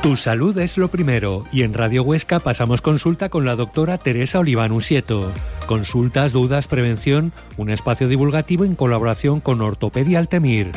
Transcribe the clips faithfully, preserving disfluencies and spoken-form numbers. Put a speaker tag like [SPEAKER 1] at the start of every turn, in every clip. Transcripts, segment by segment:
[SPEAKER 1] Tu salud es lo primero y en Radio Huesca pasamos consulta con la doctora Teresa Oliván Usieto. Consultas, dudas, prevención, un espacio divulgativo en colaboración con Ortopedia Altemir.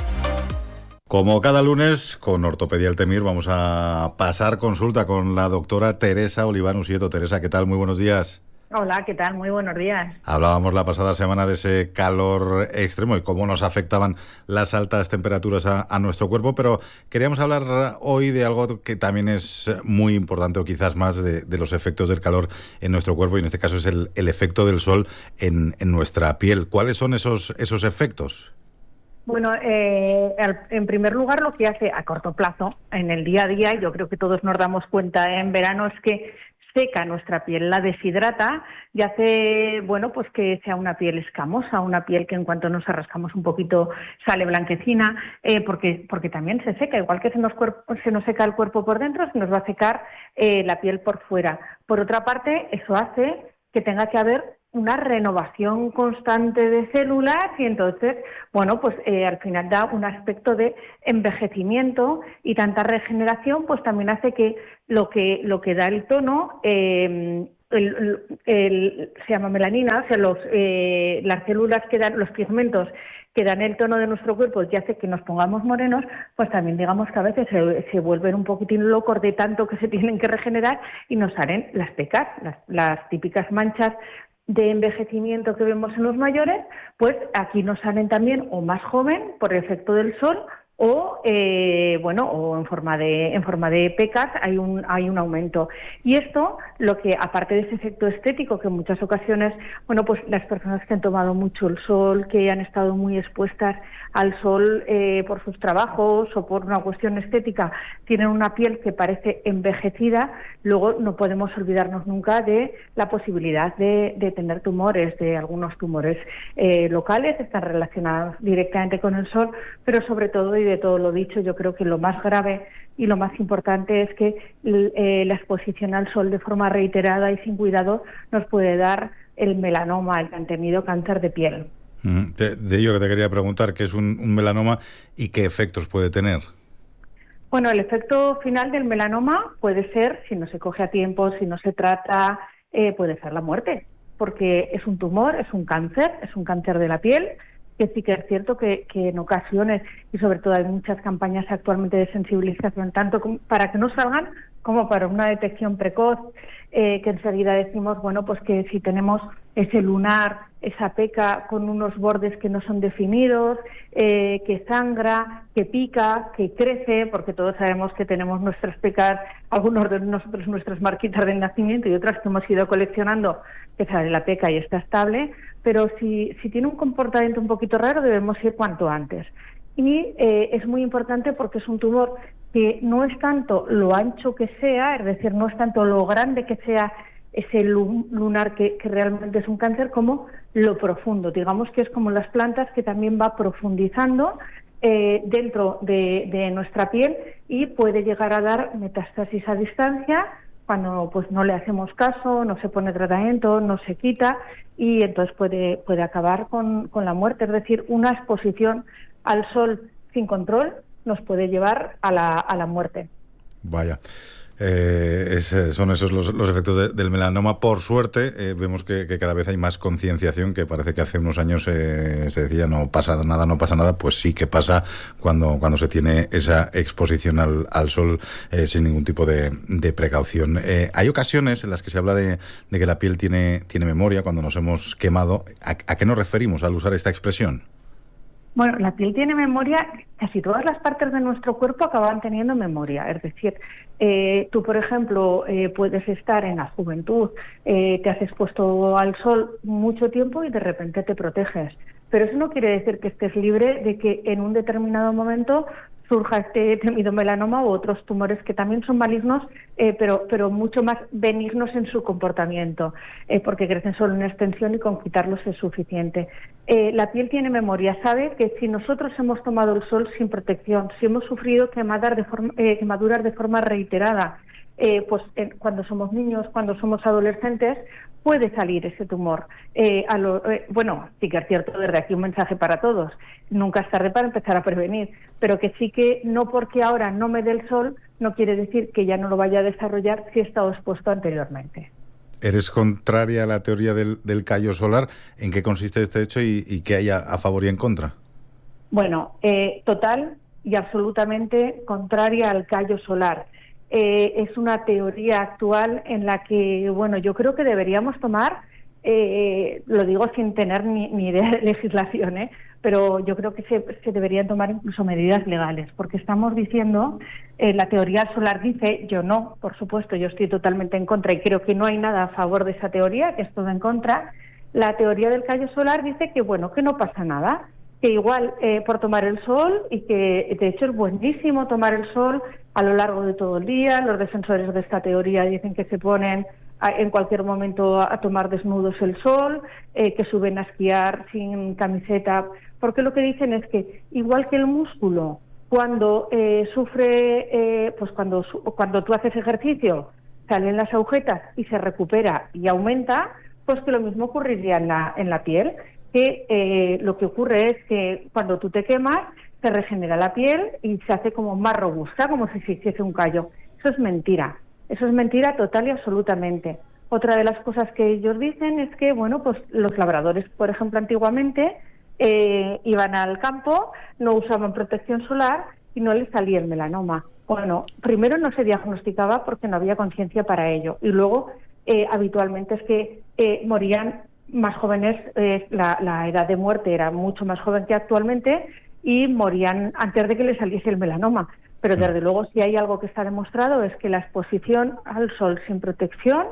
[SPEAKER 2] Como cada lunes, con Ortopedia Altemir vamos a pasar consulta con la doctora Teresa Oliván Usieto. Teresa, ¿qué tal? Muy buenos días.
[SPEAKER 3] Hola, ¿qué tal? Muy buenos días.
[SPEAKER 2] Hablábamos la pasada semana de ese calor extremo y cómo nos afectaban las altas temperaturas a, a nuestro cuerpo, pero queríamos hablar hoy de algo que también es muy importante, o quizás más, de, de los efectos del calor en nuestro cuerpo, y en este caso es el, el efecto del sol en, en nuestra piel. ¿Cuáles son esos, esos efectos?
[SPEAKER 3] Bueno, eh, en primer lugar, lo que hace a corto plazo, en el día a día, y yo creo que todos nos damos cuenta en verano, es que seca nuestra piel, la deshidrata y hace, bueno, pues que sea una piel escamosa, una piel que en cuanto nos arrascamos un poquito sale blanquecina, eh, porque porque también se seca, igual que se nos, cuerpo, se nos seca el cuerpo por dentro, se nos va a secar eh, la piel por fuera. Por otra parte, eso hace que tenga que haber una renovación constante de células y entonces, bueno, pues eh, al final da un aspecto de envejecimiento, y tanta regeneración pues también hace que lo que lo que da el tono eh, el, el, el, se llama melanina, o sea, los, eh, las células que dan, los pigmentos que dan el tono de nuestro cuerpo, que hace que nos pongamos morenos, pues también digamos que a veces se, se vuelven un poquitín locos de tanto que se tienen que regenerar y nos salen las pecas, las, las típicas manchas de envejecimiento que vemos en los mayores. Pues aquí nos salen también o más joven por el efecto del sol, o eh, bueno, o en forma de en forma de pecas hay un hay un aumento. Y esto, lo que aparte de ese efecto estético, que en muchas ocasiones, bueno, pues las personas que han tomado mucho el sol, que han estado muy expuestas al sol eh, por sus trabajos o por una cuestión estética, tienen una piel que parece envejecida, luego no podemos olvidarnos nunca de la posibilidad de, de tener tumores, de algunos tumores eh, locales, están relacionados directamente con el sol, pero sobre todo, y de todo lo dicho, yo creo que lo más grave y lo más importante es que eh, la exposición al sol de forma reiterada y sin cuidado nos puede dar el melanoma, el tan temido cáncer de piel.
[SPEAKER 2] De, de ello que te quería preguntar, ¿qué es un, un melanoma y qué efectos puede tener?
[SPEAKER 3] Bueno, el efecto final del melanoma puede ser, si no se coge a tiempo, si no se trata, eh, puede ser la muerte, porque es un tumor, es un cáncer, es un cáncer de la piel, que sí que es cierto que, que en ocasiones, y sobre todo hay muchas campañas actualmente de sensibilización, tanto como para que no salgan como para una detección precoz, eh, que enseguida decimos, bueno, pues que si tenemos ese lunar, esa peca con unos bordes que no son definidos, eh, que sangra, que pica, que crece, porque todos sabemos que tenemos nuestras pecas, algunos de nosotros nuestras marquitas del nacimiento y otras que hemos ido coleccionando, que sale la peca y está estable, pero si, si tiene un comportamiento un poquito raro debemos ir cuanto antes. Y eh, es muy importante porque es un tumor que no es tanto lo ancho que sea, es decir, no es tanto lo grande que sea ese lunar que, que realmente es un cáncer, como lo profundo. Digamos que es como las plantas, que también va profundizando eh, dentro de, de nuestra piel y puede llegar a dar metástasis a distancia cuando pues no le hacemos caso, no se pone tratamiento, no se quita, y entonces puede, puede acabar con, con la muerte. Es decir, una exposición al sol sin control nos puede llevar a la, a la muerte.
[SPEAKER 2] Vaya. Eh, es, son esos los, los efectos de, del melanoma. Por suerte, eh, vemos que, que cada vez hay más concienciación, que parece que hace unos años eh, se decía no pasa nada, no pasa nada. Pues sí que pasa cuando, cuando se tiene esa exposición al, al sol eh, sin ningún tipo de, de precaución. Eh, hay ocasiones en las que se habla de, de que la piel tiene, tiene memoria cuando nos hemos quemado. ¿A, a qué nos referimos al usar esta expresión?
[SPEAKER 3] Bueno, la piel tiene memoria, casi todas las partes de nuestro cuerpo acaban teniendo memoria. Es decir, eh, tú, por ejemplo, eh, puedes estar en la juventud, eh, te has expuesto al sol mucho tiempo y de repente te proteges. Pero eso no quiere decir que estés libre de que en un determinado momento surja este temido melanoma u otros tumores que también son malignos, eh, pero, pero mucho más benignos en su comportamiento, eh, porque crecen solo en extensión y con quitarlos es suficiente. Eh, la piel tiene memoria, sabe que si nosotros hemos tomado el sol sin protección, si hemos sufrido quemadas de forma, eh, quemaduras de forma reiterada, eh, pues eh, cuando somos niños, cuando somos adolescentes, puede salir ese tumor. Eh, a lo, eh, bueno, sí que es cierto, desde aquí un mensaje para todos, nunca es tarde para empezar a prevenir, pero que sí que no porque ahora no me dé el sol, no quiere decir que ya no lo vaya a desarrollar si he estado expuesto anteriormente.
[SPEAKER 2] ¿Eres contraria a la teoría del, del callo solar? ¿En qué consiste este hecho y, y qué hay a, a favor y en contra?
[SPEAKER 3] Bueno, eh, total y absolutamente contraria al callo solar. Eh, es una teoría actual en la que, bueno, yo creo que deberíamos tomar, eh, lo digo sin tener ni, ni idea de legislación, ¿eh? pero yo creo que se, se deberían tomar incluso medidas legales, porque estamos diciendo, eh, la teoría solar dice, yo no, por supuesto, yo estoy totalmente en contra y creo que no hay nada a favor de esa teoría, que es todo en contra. La teoría del callo solar dice que, bueno, que no pasa nada, que igual eh, por tomar el sol, y que de hecho es buenísimo tomar el sol a lo largo de todo el día. Los defensores de esta teoría dicen que se ponen a, en cualquier momento a, a tomar desnudos el sol, eh, que suben a esquiar sin camiseta, porque lo que dicen es que igual que el músculo, cuando eh, sufre, eh, pues cuando, cuando tú haces ejercicio, salen las agujetas y se recupera y aumenta, pues que lo mismo ocurriría en la, en la piel, que eh, lo que ocurre es que cuando tú te quemas, se regenera la piel y se hace como más robusta, como si se hiciese un callo. Eso es mentira, eso es mentira total y absolutamente. Otra de las cosas que ellos dicen es que, bueno, pues los labradores, por ejemplo, antiguamente eh, iban al campo, no usaban protección solar y no les salía el melanoma. Bueno, primero no se diagnosticaba porque no había conciencia para ello, y luego eh, habitualmente es que eh, morían más jóvenes, eh, la, la edad de muerte era mucho más joven que actualmente, y morían antes de que les saliese el melanoma. Pero desde luego, si hay algo que está demostrado, es que la exposición al sol sin protección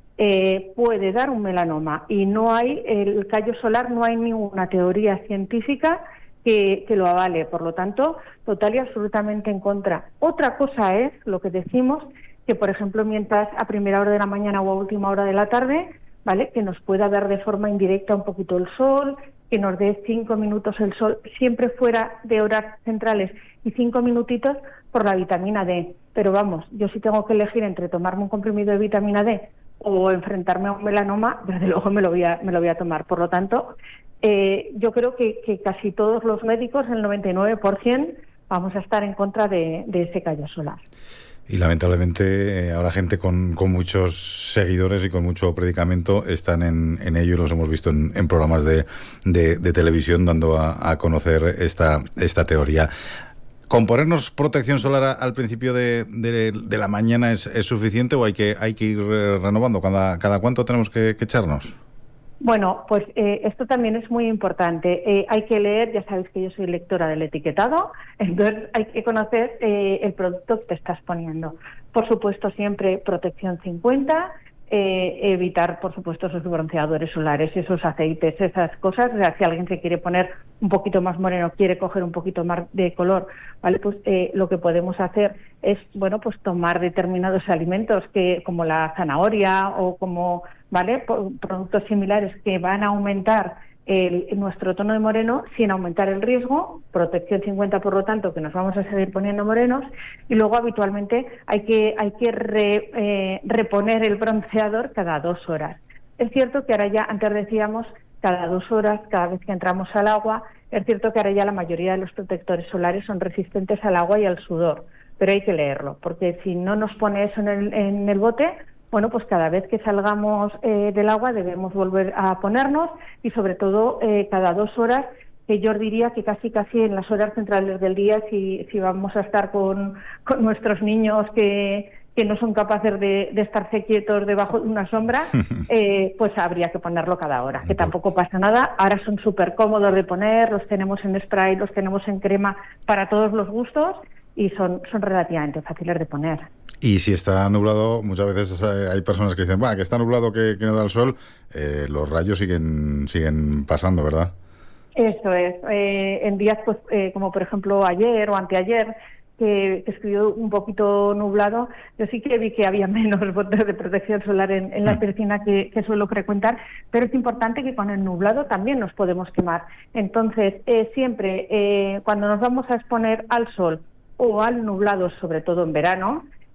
[SPEAKER 3] eh, puede dar un melanoma, y no hay, el callo solar, no hay ninguna teoría científica que, que lo avale. Por lo tanto, total y absolutamente en contra. Otra cosa es lo que decimos, que por ejemplo, mientras a primera hora de la mañana o a última hora de la tarde, ¿vale?, que nos pueda dar de forma indirecta un poquito el sol, que nos dé cinco minutos el sol, siempre fuera de horas centrales, y cinco minutitos por la vitamina D. Pero vamos, yo si tengo que elegir entre tomarme un comprimido de vitamina D o enfrentarme a un melanoma, desde luego me lo voy a, me lo voy a tomar. Por lo tanto, eh, yo creo que, que casi todos los médicos, el noventa y nueve por ciento, vamos a estar en contra de, de ese callo solar.
[SPEAKER 2] Y lamentablemente eh, ahora gente con, con muchos seguidores y con mucho predicamento están en, en ello, y los hemos visto en, en programas de, de, de televisión dando a, a conocer esta, esta teoría. ¿Con ponernos protección solar a, al principio de, de, de la mañana es, es suficiente, o hay que, hay que ir renovando? ¿Cada, cada cuánto tenemos que, que echarnos?
[SPEAKER 3] Bueno, pues eh, esto también es muy importante. Eh, hay que leer, ya sabéis que yo soy lectora del etiquetado, entonces hay que conocer eh, el producto que te estás poniendo. Por supuesto, siempre protección cincuenta, eh, evitar, por supuesto, esos bronceadores solares, esos aceites, esas cosas. O sea, si alguien se quiere poner un poquito más moreno, quiere coger un poquito más de color, ¿vale? Pues eh, lo que podemos hacer es, bueno, pues tomar determinados alimentos, que como la zanahoria o como, ¿vale?, productos similares que van a aumentar el, nuestro tono de moreno sin aumentar el riesgo. Protección cincuenta, por lo tanto, que nos vamos a seguir poniendo morenos. Y luego habitualmente hay que hay que re, eh, reponer el bronceador cada dos horas. Es cierto que ahora ya, antes decíamos cada dos horas, cada vez que entramos al agua. Es cierto que ahora ya la mayoría de los protectores solares son resistentes al agua y al sudor, pero hay que leerlo, porque si no nos pone eso en el, en el bote, bueno, pues cada vez que salgamos eh, del agua debemos volver a ponernos, y sobre todo eh, cada dos horas, que yo diría que casi casi en las horas centrales del día, si, si vamos a estar con, con nuestros niños que, que no son capaces de, de estarse quietos debajo de una sombra, eh, pues habría que ponerlo cada hora, que tampoco pasa nada. Ahora son súper cómodos de poner, los tenemos en spray, los tenemos en crema para todos los gustos, y son, son relativamente fáciles de poner.
[SPEAKER 2] Y si está nublado, muchas veces hay personas que dicen, va, que está nublado, que, que no da el sol, eh, los rayos siguen siguen pasando, ¿verdad?
[SPEAKER 3] Eso es. Eh, en días, pues, eh, como por ejemplo ayer o anteayer, que, que estuvo un poquito nublado, yo sí que vi que había menos botes de protección solar en, en la piscina que, que suelo frecuentar, pero es importante que con el nublado también nos podemos quemar. Entonces, eh, siempre, eh, cuando nos vamos a exponer al sol o al nublado, sobre todo en verano,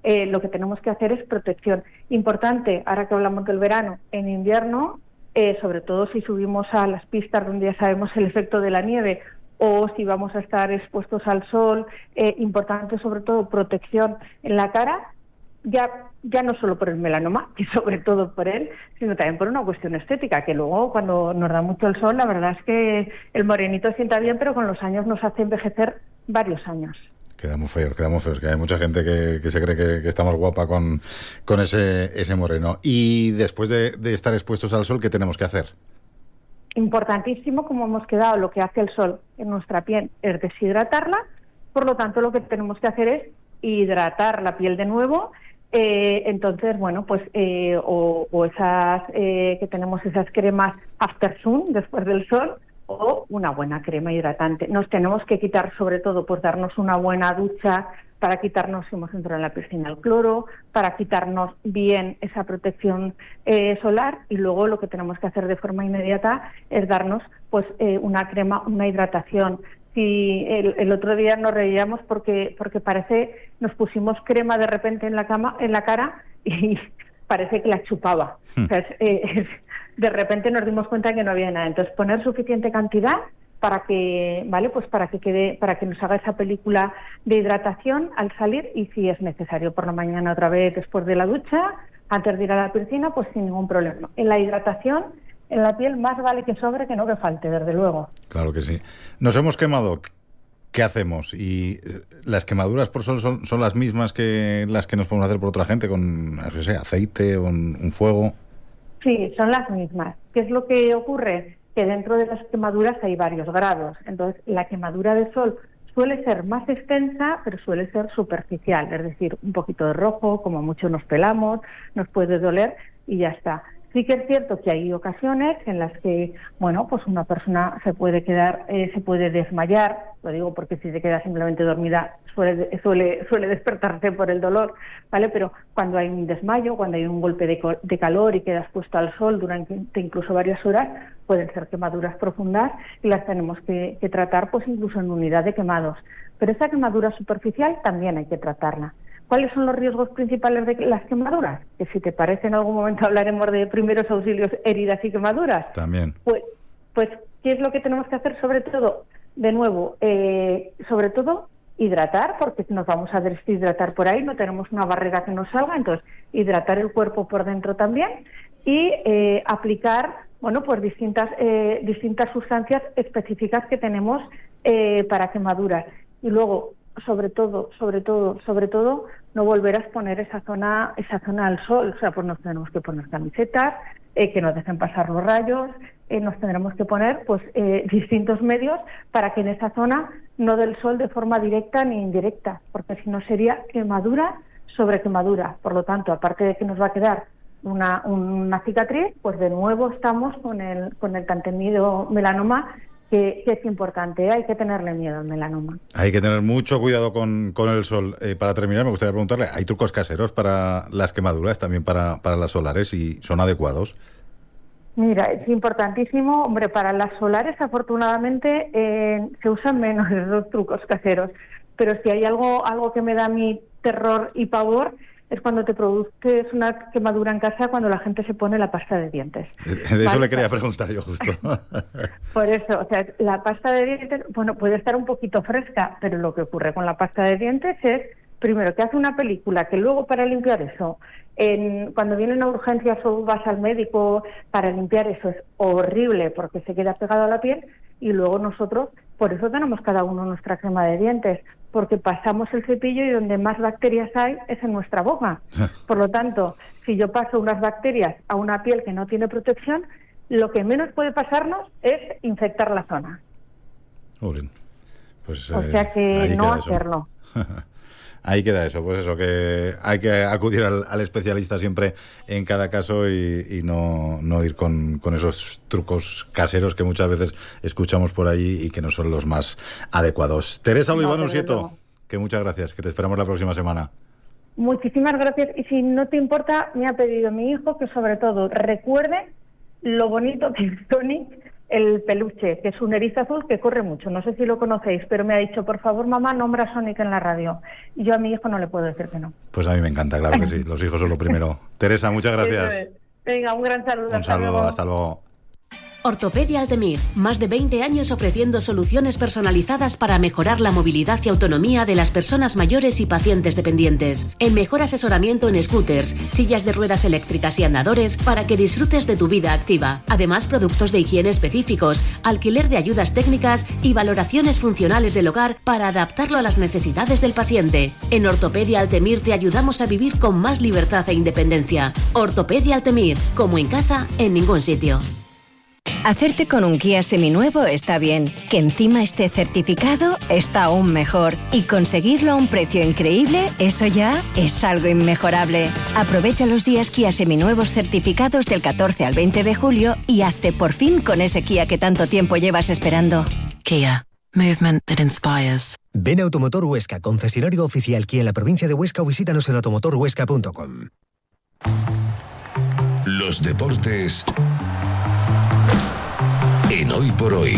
[SPEAKER 3] eh, lo que tenemos que hacer es protección. Importante, ahora que hablamos del verano, en invierno, eh, sobre todo si subimos a las pistas donde ya sabemos el efecto de la nieve, o si vamos a estar expuestos al sol, eh, importante sobre todo protección en la cara, ya ya no solo por el melanoma, y sobre todo por él, sino también por una cuestión estética, que luego cuando nos da mucho el sol, la verdad es que el morenito sienta bien, pero con los años nos hace envejecer varios años.
[SPEAKER 2] Quedamos feos, quedamos feos, que hay mucha gente que, que se cree que, que está más guapa con, con ese, ese moreno. Y después de, de estar expuestos al sol, ¿qué tenemos que hacer?
[SPEAKER 3] Importantísimo, como hemos quedado, lo que hace el sol en nuestra piel es deshidratarla, por lo tanto lo que tenemos que hacer es hidratar la piel de nuevo. Eh, entonces, bueno, pues eh, o, o esas eh, que tenemos esas cremas after sun, después del sol, o una buena crema hidratante. Nos tenemos que quitar, sobre todo, pues darnos una buena ducha para quitarnos, si hemos entrado en la piscina, el cloro, para quitarnos bien esa protección eh, solar, y luego lo que tenemos que hacer de forma inmediata es darnos pues eh, una crema, una hidratación. Si el, el otro día nos reíamos porque porque parece, nos pusimos crema de repente en la cama, en la cara, y parece que la chupaba. Hmm. O sea, es, eh, es, de repente nos dimos cuenta que no había nada. Entonces, poner suficiente cantidad para que, vale, pues para que quede, para que nos haga esa película de hidratación al salir, y si es necesario por la mañana otra vez después de la ducha, antes de ir a la piscina, pues sin ningún problema. En la hidratación, en la piel, más vale que sobre que no que falte, desde luego.
[SPEAKER 2] Claro que sí. Nos hemos quemado. ¿Qué hacemos? ¿Y las quemaduras por sol son, son las mismas que las que nos podemos hacer por otra gente, con, no sé, aceite o un, un fuego?
[SPEAKER 3] Sí, son las mismas. ¿Qué es lo que ocurre? Que dentro de las quemaduras hay varios grados. Entonces, la quemadura de sol suele ser más extensa, pero suele ser superficial. Es decir, un poquito de rojo, como mucho nos pelamos, nos puede doler y ya está. Sí que es cierto que hay ocasiones en las que, bueno, pues una persona se puede quedar, eh, se puede desmayar, lo digo porque si se queda simplemente dormida suele, suele, suele despertarse por el dolor, ¿vale? Pero cuando hay un desmayo, cuando hay un golpe de, de calor y quedas puesto al sol durante incluso varias horas, pueden ser quemaduras profundas y las tenemos que, que tratar pues incluso en unidad de quemados. Pero esa quemadura superficial también hay que tratarla. ¿Cuáles son los riesgos principales de las quemaduras? Que si te parece, en algún momento hablaremos de primeros auxilios, heridas y quemaduras.
[SPEAKER 2] También.
[SPEAKER 3] Pues, pues ¿qué es lo que tenemos que hacer? Sobre todo, de nuevo, eh, sobre todo, hidratar, porque nos vamos a deshidratar por ahí, no tenemos una barrera que nos salga, entonces hidratar el cuerpo por dentro también, y eh, aplicar, bueno, pues distintas, eh, distintas sustancias específicas que tenemos eh, para quemaduras. Y luego, sobre todo, sobre todo, sobre todo, no volver a exponer esa zona, esa zona al sol. O sea, pues nos tenemos que poner camisetas eh, que nos dejen pasar los rayos, eh, nos tendremos que poner pues eh, distintos medios para que en esa zona no dé el sol de forma directa ni indirecta, porque si no sería quemadura sobre quemadura. Por lo tanto, aparte de que nos va a quedar una, una cicatriz, pues de nuevo estamos con el, con el tan temido melanoma, que, que es importante, ¿eh? Hay que tenerle miedo al melanoma.
[SPEAKER 2] Hay que tener mucho cuidado con, con el sol. Eh, para terminar, me gustaría preguntarle, ¿hay trucos caseros para las quemaduras, también para, para las solares, y son adecuados?
[SPEAKER 3] Mira, es importantísimo. Hombre, para las solares, afortunadamente, eh, se usan menos esos trucos caseros. Pero si hay algo, algo que me da mi terror y pavor, es cuando te produces una quemadura en casa, cuando la gente se pone la pasta de dientes.
[SPEAKER 2] De eso ¿vale? Le quería preguntar yo justo.
[SPEAKER 3] Por eso, o sea, la pasta de dientes, bueno, puede estar un poquito fresca, pero lo que ocurre con la pasta de dientes es, primero, que hace una película, que luego para limpiar eso, en, cuando vienen a urgencias o vas al médico para limpiar eso, es horrible porque se queda pegado a la piel, y luego nosotros, por eso tenemos cada uno nuestra crema de dientes, porque pasamos el cepillo y donde más bacterias hay es en nuestra boca. Por lo tanto, si yo paso unas bacterias a una piel que no tiene protección, lo que menos puede pasarnos es infectar la zona.
[SPEAKER 2] Uy, pues,
[SPEAKER 3] o sea que
[SPEAKER 2] eh,
[SPEAKER 3] no hacerlo.
[SPEAKER 2] Ahí queda eso, pues eso, que hay que acudir al, al especialista siempre en cada caso y, y no, no ir con, con esos trucos caseros que muchas veces escuchamos por ahí y que no son los más adecuados. Teresa Oliván Usieto, no, que muchas gracias, que te esperamos la próxima semana.
[SPEAKER 3] Muchísimas gracias, y si no te importa, me ha pedido mi hijo que sobre todo recuerde lo bonito que es Tonic el peluche, que es un erizo azul que corre mucho. No sé si lo conocéis, pero me ha dicho, por favor, mamá, nombra a Sonic en la radio. Y yo a mi hijo no le puedo decir que no.
[SPEAKER 2] Pues a mí me encanta, claro que sí. Los hijos son lo primero. Teresa, muchas gracias.
[SPEAKER 3] Venga, un gran saludo.
[SPEAKER 2] Un saludo, hasta luego.
[SPEAKER 4] Ortopedia Altemir, más de veinte años ofreciendo soluciones personalizadas para mejorar la movilidad y autonomía de las personas mayores y pacientes dependientes. El mejor asesoramiento en scooters, sillas de ruedas eléctricas y andadores para que disfrutes de tu vida activa. Además, productos de higiene específicos, alquiler de ayudas técnicas y valoraciones funcionales del hogar para adaptarlo a las necesidades del paciente. En Ortopedia Altemir te ayudamos a vivir con más libertad e independencia. Ortopedia Altemir, como en casa, en ningún sitio.
[SPEAKER 5] Hacerte con un Kia seminuevo está bien, que encima esté certificado está aún mejor, y conseguirlo a un precio increíble, eso ya es algo inmejorable. Aprovecha los días Kia seminuevos certificados del catorce al veinte de julio y hazte por fin con ese Kia que tanto tiempo llevas esperando.
[SPEAKER 6] Kia, movement that inspires.
[SPEAKER 7] Ven a Automotor Huesca, concesionario oficial Kia en la provincia de Huesca, o visítanos en automotor huesca punto com.
[SPEAKER 8] Los deportes en Hoy por Hoy.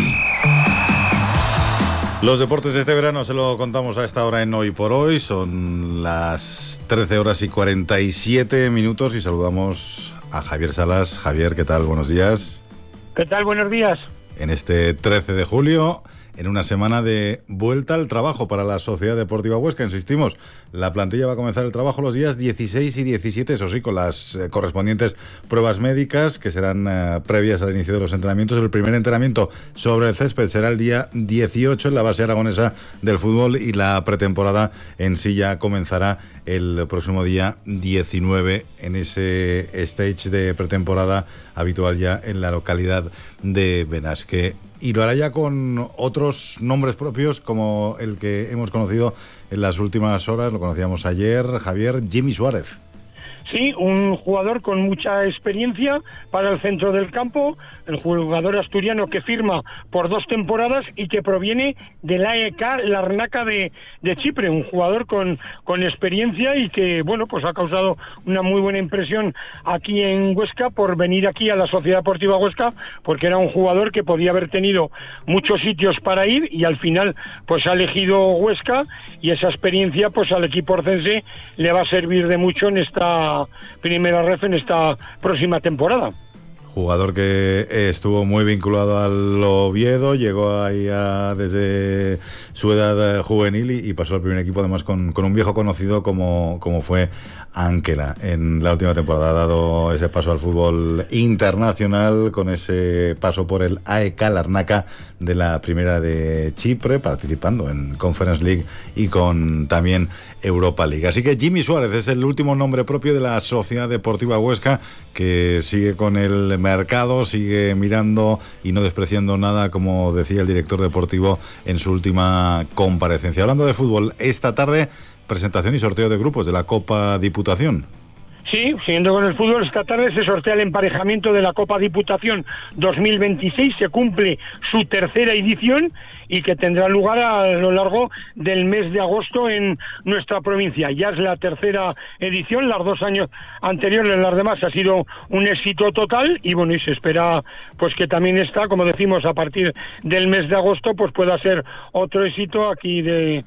[SPEAKER 2] Los deportes de este verano se lo contamos a esta hora en Hoy por Hoy. Son las trece horas y cuarenta y siete minutos y saludamos a Javier Salas. Javier, ¿qué tal? Buenos días.
[SPEAKER 9] ¿Qué tal? Buenos días.
[SPEAKER 2] En este trece de julio, en una semana de vuelta al trabajo para la Sociedad Deportiva Huesca, insistimos, la plantilla va a comenzar el trabajo los días dieciséis y diecisiete, eso sí, con las eh, correspondientes pruebas médicas que serán eh, previas al inicio de los entrenamientos. El primer entrenamiento sobre el césped será el día dieciocho en la base aragonesa del fútbol, y la pretemporada en sí ya comenzará el próximo día diecinueve en ese stage de pretemporada habitual ya en la localidad de Benasque. Y lo hará ya con otros nombres propios, como el que hemos conocido en las últimas horas, lo conocíamos ayer, Javier, Jimmy Suárez.
[SPEAKER 9] Sí, un jugador con mucha experiencia para el centro del campo, el jugador asturiano que firma por dos temporadas y que proviene del A E K Larnaca de, de Chipre, un jugador con, con experiencia y que, bueno, pues ha causado una muy buena impresión aquí en Huesca por venir aquí a la Sociedad Deportiva Huesca, porque era un jugador que podía haber tenido muchos sitios para ir y al final pues ha elegido Huesca, y esa experiencia pues al equipo orcense le va a servir de mucho en esta primera ref en esta próxima temporada.
[SPEAKER 2] Jugador que estuvo muy vinculado al Oviedo, llegó ahí a, desde su edad juvenil y, y pasó al primer equipo, además con, con un viejo conocido como, como fue Ángela. En la última temporada ha dado ese paso al fútbol internacional con ese paso por el A E K Larnaca de la primera de Chipre, participando en Conference League y con también Europa League. Así que Jimmy Suárez es el último nombre propio de la Sociedad Deportiva Huesca, que sigue con el mercado, sigue mirando y no despreciando nada, como decía el director deportivo en su última comparecencia. Hablando de fútbol, esta tarde presentación y sorteo de grupos de la Copa Diputación.
[SPEAKER 9] Sí, siguiendo con el fútbol, esta tarde se sortea el emparejamiento de la Copa Diputación dos mil veintiséis, se cumple su tercera edición y que tendrá lugar a lo largo del mes de agosto en nuestra provincia. Ya es la tercera edición, los dos años anteriores, las demás, ha sido un éxito total y bueno, y se espera pues que también está, como decimos, a partir del mes de agosto, pues pueda ser otro éxito aquí de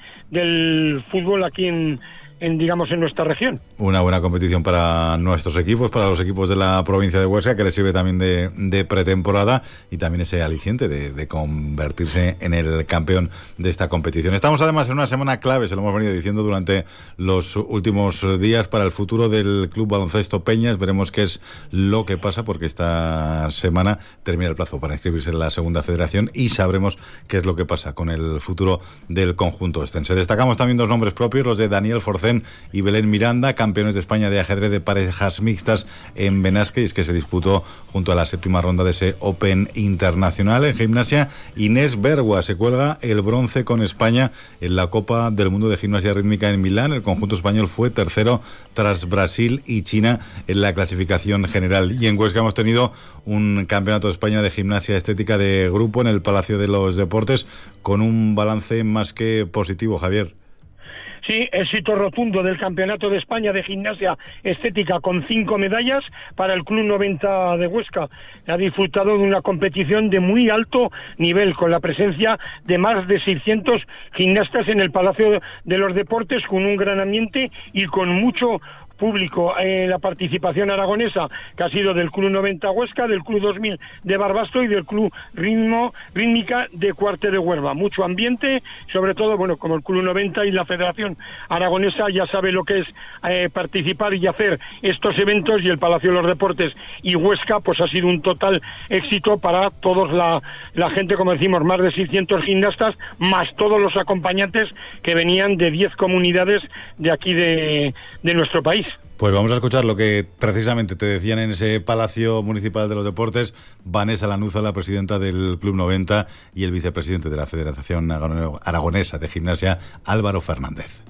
[SPEAKER 9] del fútbol aquí en En, digamos, en nuestra región.
[SPEAKER 2] Una buena competición para nuestros equipos, para los equipos de la provincia de Huesca, que les sirve también de, de pretemporada y también ese aliciente de, de convertirse en el campeón de esta competición. Estamos además en una semana clave, se lo hemos venido diciendo durante los últimos días, para el futuro del Club Baloncesto Peñas. Veremos qué es lo que pasa, porque esta semana termina el plazo para inscribirse en la segunda federación y sabremos qué es lo que pasa con el futuro del conjunto estense. Destacamos también dos nombres propios, los de Daniel Forcén y Belén Miranda, campeones de España de ajedrez de parejas mixtas en Benasque, y es que se disputó junto a la séptima ronda de ese Open Internacional. En gimnasia, Inés Bergua se cuelga el bronce con España en la Copa del Mundo de Gimnasia Rítmica en Milán. El conjunto español fue tercero tras Brasil y China en la clasificación general. Y en Huesca hemos tenido un campeonato de España de gimnasia estética de grupo en el Palacio de los Deportes con un balance más que positivo, Javier.
[SPEAKER 9] Sí, éxito rotundo del Campeonato de España de Gimnasia Estética con cinco medallas para el Club noventa de Huesca. Ha disfrutado de una competición de muy alto nivel, con la presencia de más de seiscientos gimnastas en el Palacio de los Deportes, con un gran ambiente y con mucho público. Eh, la participación aragonesa, que ha sido del Club noventa Huesca, del Club dos mil de Barbasto y del Club Ritmo Rítmica de Cuarte de Huelva. Mucho ambiente, sobre todo, bueno, como el Club noventa y la Federación Aragonesa ya sabe lo que es eh, participar y hacer estos eventos, y el Palacio de los Deportes y Huesca, pues ha sido un total éxito para todos la, la gente, como decimos, más de seiscientos gimnastas, más todos los acompañantes que venían de diez comunidades de aquí de, de nuestro país.
[SPEAKER 2] Pues vamos a escuchar lo que precisamente te decían en ese Palacio Municipal de los Deportes Vanessa Lanuza, la presidenta del Club noventa, y el vicepresidente de la Federación Aragonesa de Gimnasia, Álvaro Fernández.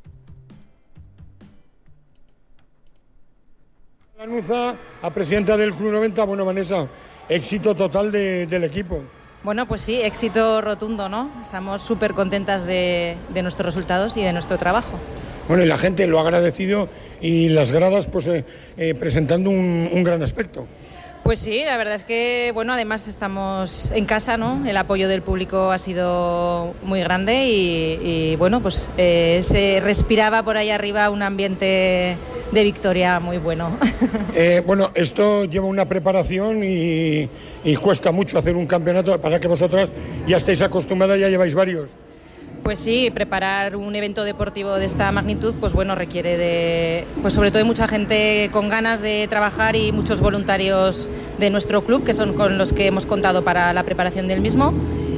[SPEAKER 9] Lanuza, a presidenta del Club noventa, bueno, Vanessa, éxito total de, del equipo.
[SPEAKER 10] Bueno, pues sí, éxito rotundo, ¿no? Estamos súper contentas de, de nuestros resultados y de nuestro trabajo.
[SPEAKER 9] Bueno, y la gente lo ha agradecido, y las gradas pues eh, eh, presentando un, un gran aspecto.
[SPEAKER 10] Pues sí, la verdad es que, bueno, además estamos en casa, ¿no? El apoyo del público ha sido muy grande y, y bueno, pues eh, se respiraba por ahí arriba un ambiente de victoria muy bueno.
[SPEAKER 9] Eh, bueno, esto lleva una preparación y, y cuesta mucho hacer un campeonato, para que vosotras ya estáis acostumbradas, ya lleváis varios.
[SPEAKER 10] Pues sí, preparar un evento deportivo de esta magnitud, pues bueno, requiere de, pues sobre todo de mucha gente con ganas de trabajar y muchos voluntarios de nuestro club, que son con los que hemos contado para la preparación del mismo.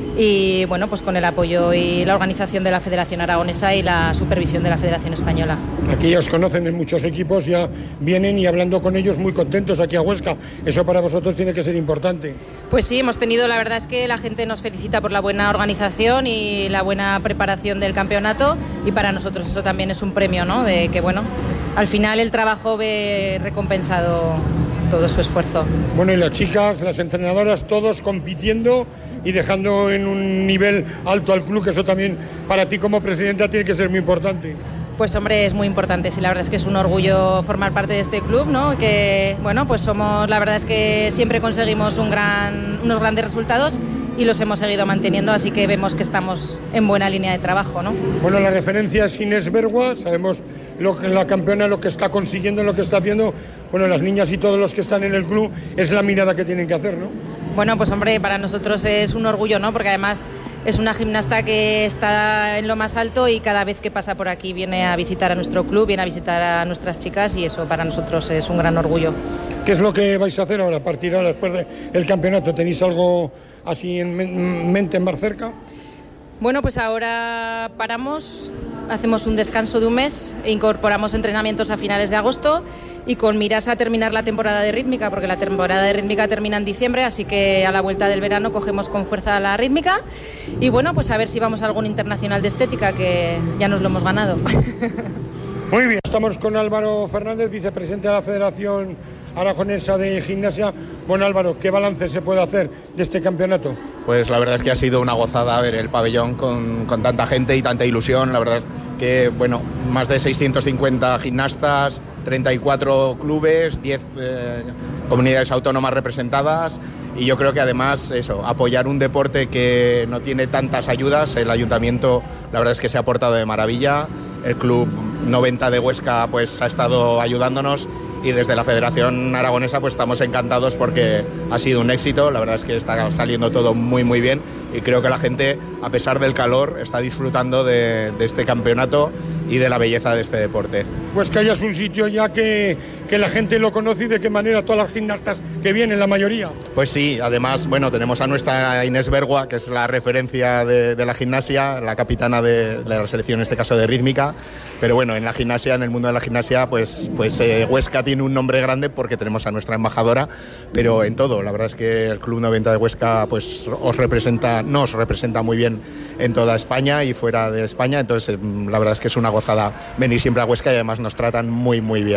[SPEAKER 10] Y bueno, pues con el apoyo y la organización de la Federación Aragonesa y la supervisión de la Federación Española.
[SPEAKER 9] Aquí ya os conocen en muchos equipos, ya vienen, y hablando con ellos muy contentos aquí a Huesca. Eso para vosotros tiene que ser importante.
[SPEAKER 10] Pues sí, hemos tenido, la verdad es que la gente nos felicita por la buena organización y la buena preparación del campeonato, y para nosotros eso también es un premio, ¿no? De que, bueno, al final el trabajo ve recompensado todo su esfuerzo.
[SPEAKER 9] Bueno, y las chicas, las entrenadoras, todos compitiendo y dejando en un nivel alto al club, que eso también para ti como presidenta tiene que ser muy importante.
[SPEAKER 10] Pues hombre, es muy importante, sí, la verdad es que es un orgullo formar parte de este club, ¿no? Que, bueno, pues somos, la verdad es que siempre conseguimos un gran, unos grandes resultados y los hemos seguido manteniendo, así que vemos que estamos en buena línea de trabajo, ¿no?
[SPEAKER 9] Bueno, la referencia es Inés Bergua, sabemos lo que la campeona, lo que está consiguiendo, lo que está haciendo. Bueno, las niñas y todos los que están en el club, es la mirada que tienen que hacer, ¿no?
[SPEAKER 10] Bueno, pues hombre, para nosotros es un orgullo, ¿no? Porque además es una gimnasta que está en lo más alto y cada vez que pasa por aquí viene a visitar a nuestro club, viene a visitar a nuestras chicas, y eso para nosotros es un gran orgullo.
[SPEAKER 9] ¿Qué es lo que vais a hacer ahora, a partir de ahora, después del campeonato? ¿Tenéis algo así en mente más cerca?
[SPEAKER 10] Bueno, pues ahora paramos, hacemos un descanso de un mes e incorporamos entrenamientos a finales de agosto, y con miras a terminar la temporada de rítmica, porque la temporada de rítmica termina en diciembre, así que a la vuelta del verano cogemos con fuerza la rítmica, y bueno, pues a ver si vamos a algún internacional de estética, que ya nos lo hemos ganado.
[SPEAKER 9] Muy bien, estamos con Álvaro Fernández, vicepresidente de la Federación Aragonesa de Gimnasia. Bueno, Álvaro, ¿qué balance se puede hacer de este campeonato?
[SPEAKER 11] Pues la verdad es que ha sido una gozada ver el pabellón con, con tanta gente y tanta ilusión. La verdad es que, bueno, más de seiscientos cincuenta gimnastas, treinta y cuatro clubes, diez eh, comunidades autónomas representadas, y yo creo que además eso, apoyar un deporte que no tiene tantas ayudas. El ayuntamiento, la verdad es que se ha portado de maravilla. El Club noventa de Huesca pues ha estado ayudándonos, y desde la Federación Aragonesa pues estamos encantados porque ha sido un éxito. La verdad es que está saliendo todo muy muy bien, y creo que la gente, a pesar del calor, está disfrutando de, de este campeonato y de la belleza de este deporte.
[SPEAKER 9] Pues que hayas un sitio ya que, que la gente lo conoce, y de qué manera todas las gimnastas que vienen, la mayoría.
[SPEAKER 11] Pues sí, además, bueno, tenemos a nuestra Inés Bergua, que es la referencia de, de la gimnasia, la capitana de, de la selección, en este caso de rítmica, pero bueno, en la gimnasia, en el mundo de la gimnasia, pues, pues eh, Huesca tiene un nombre grande porque tenemos a nuestra embajadora, pero en todo, la verdad es que el Club noventa de Huesca pues os representa, nos representa muy bien en toda España y fuera de España, entonces la verdad es que es una gozada venir siempre a Huesca, y además nos tratan muy muy bien.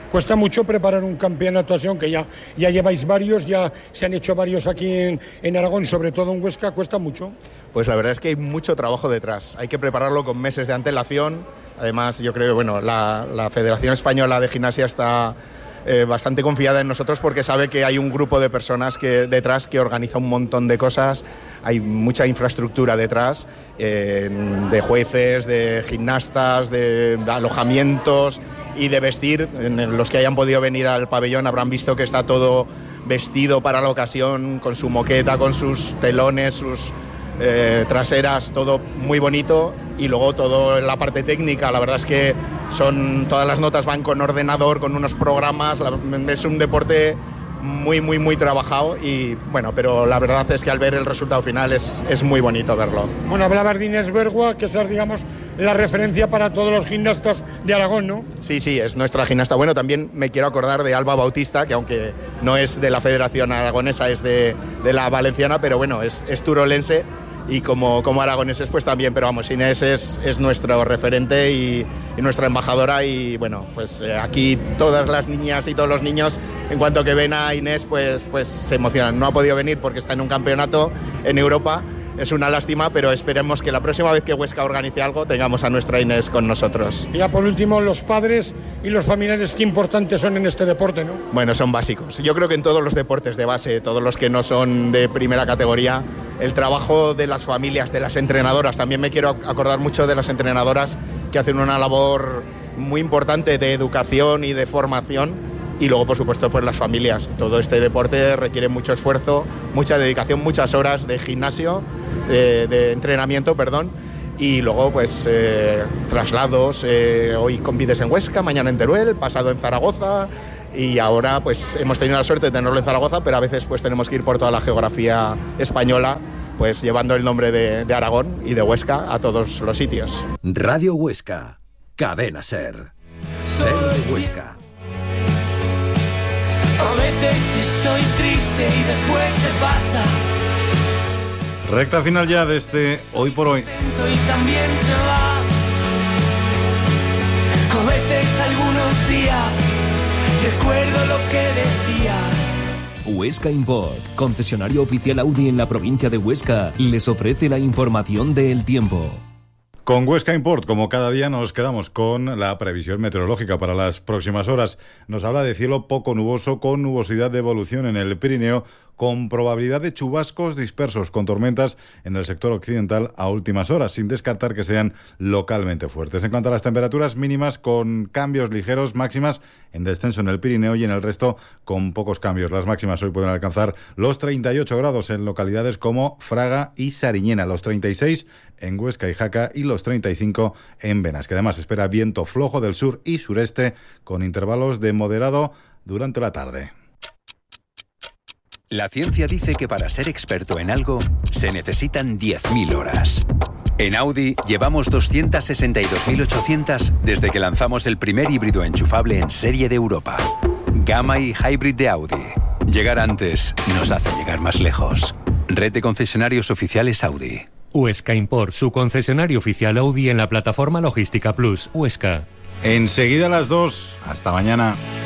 [SPEAKER 9] cuesta mucho preparar un campeonato así, aunque ya, ya lleváis varios, ya se han hecho varios aquí en, en Aragón, sobre todo en Huesca, cuesta mucho.
[SPEAKER 11] Pues la verdad es que hay mucho trabajo detrás, hay que prepararlo con meses de antelación. Además, yo creo que bueno, la, la Federación Española de Gimnasia está eh, bastante confiada en nosotros porque sabe que hay un grupo de personas que, detrás que organiza un montón de cosas, hay mucha infraestructura detrás, eh, de jueces, de gimnastas, de, de alojamientos y de vestir. En los que hayan podido venir al pabellón habrán visto que está todo vestido para la ocasión, con su moqueta, con sus telones, sus eh, traseras, todo muy bonito. Y luego todo en la parte técnica, la verdad es que son todas las notas van con ordenador, con unos programas, la, es un deporte muy, muy, muy trabajado y bueno, pero la verdad es que al ver el resultado final es, es muy bonito verlo.
[SPEAKER 9] Bueno, hablabas de Inés Bergua, que es, digamos, la referencia para todos los gimnastas de Aragón, ¿no?
[SPEAKER 11] Sí, sí, es nuestra gimnasta. Bueno, también me quiero acordar de Alba Bautista, que aunque no es de la Federación Aragonesa, es de, de la Valenciana, pero bueno, es, es turolense. Y como, como aragoneses pues también, pero vamos, Inés es, es nuestro referente y, y nuestra embajadora y bueno, pues eh, aquí todas las niñas y todos los niños en cuanto que ven a Inés pues, pues se emocionan. No ha podido venir porque está en un campeonato en Europa, es una lástima, pero esperemos que la próxima vez que Huesca organice algo tengamos a nuestra Inés con nosotros.
[SPEAKER 9] Y ya por último, los padres y los familiares, qué importantes son en este deporte, ¿no?
[SPEAKER 11] Bueno, son básicos. Yo creo que en todos los deportes de base, todos los que no son de primera categoría, el trabajo de las familias, de las entrenadoras, también me quiero acordar mucho de las entrenadoras que hacen una labor muy importante de educación y de formación. Y luego, por supuesto, pues las familias. Todo este deporte requiere mucho esfuerzo, mucha dedicación, muchas horas de gimnasio, de, de entrenamiento, perdón. Y luego, pues, eh, traslados. Eh, hoy compites en Huesca, mañana en Teruel, pasado en Zaragoza. Y ahora, pues, hemos tenido la suerte de tenerlo en Zaragoza, pero a veces, pues, tenemos que ir por toda la geografía española, pues, llevando el nombre de, de Aragón y de Huesca a todos los sitios.
[SPEAKER 8] Radio Huesca, Cadena Ser. Ser de Huesca.
[SPEAKER 12] A veces estoy triste y después se pasa.
[SPEAKER 2] Recta final ya de este Hoy por Hoy.
[SPEAKER 12] Y también se va. A veces algunos días recuerdo lo que decías.
[SPEAKER 13] Huesca Import, concesionario oficial Audi en la provincia de Huesca, les ofrece la información del tiempo.
[SPEAKER 2] Con Huesca Import, como cada día, nos quedamos con la previsión meteorológica para las próximas horas. Nos habla de cielo poco nuboso con nubosidad de evolución en el Pirineo, con probabilidad de chubascos dispersos con tormentas en el sector occidental a últimas horas, sin descartar que sean localmente fuertes. En cuanto a las temperaturas mínimas, con cambios ligeros, máximas en descenso en el Pirineo y en el resto con pocos cambios. Las máximas hoy pueden alcanzar los treinta y ocho grados en localidades como Fraga y Sariñena, los treinta y seis en Huesca y Jaca y los treinta y cinco en Benas, que además espera viento flojo del sur y sureste con intervalos de moderado durante la tarde.
[SPEAKER 14] La ciencia dice que para ser experto en algo se necesitan diez mil horas. En Audi llevamos doscientas sesenta y dos mil ochocientas desde que lanzamos el primer híbrido enchufable en serie de Europa. Gamma y Hybrid de Audi. Llegar antes nos hace llegar más lejos. Red de concesionarios oficiales Audi.
[SPEAKER 1] Huesca Import, su concesionario oficial Audi en la plataforma Logística Plus, Huesca.
[SPEAKER 2] Enseguida a las dos. Hasta mañana.